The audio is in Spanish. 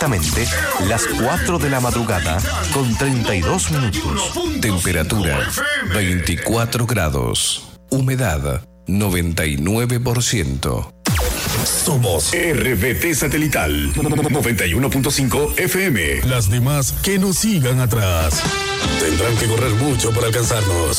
exactamente las 4 de la madrugada con 32 minutos. Temperatura 24 grados. Humedad 99%. Somos RBT Satelital 91.5 FM. Las demás que nos sigan atrás tendrán que correr mucho para alcanzarnos.